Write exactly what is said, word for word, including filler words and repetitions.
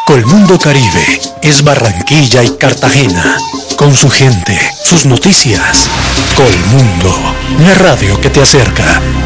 Colmundo Caribe es Barranquilla y Cartagena, con su gente, sus noticias. Colmundo, la radio que te acerca